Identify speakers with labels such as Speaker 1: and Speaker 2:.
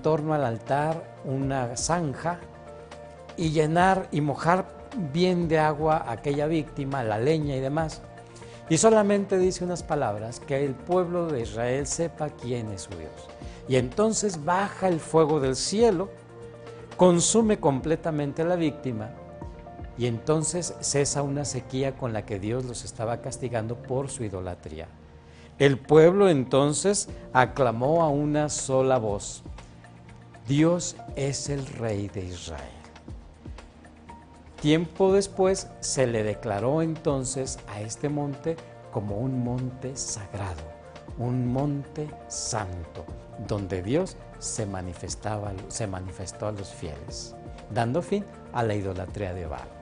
Speaker 1: torno al altar una zanja y llenar y mojar bien de agua a aquella víctima, la leña y demás. Y solamente dice unas palabras, que el pueblo de Israel sepa quién es su Dios. Y entonces baja el fuego del cielo, consume completamente a la víctima, y entonces cesa una sequía con la que Dios los estaba castigando por su idolatría. El pueblo entonces aclamó a una sola voz: Dios es el Rey de Israel. Tiempo después se le declaró entonces a este monte como un monte sagrado, un monte santo, donde Dios se manifestó a los fieles, dando fin a la idolatría de Baal.